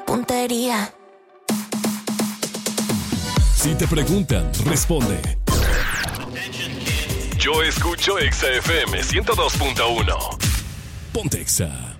puntería. Si te preguntan, responde. Yo escucho Exa FM 102.1. Ponte Exa.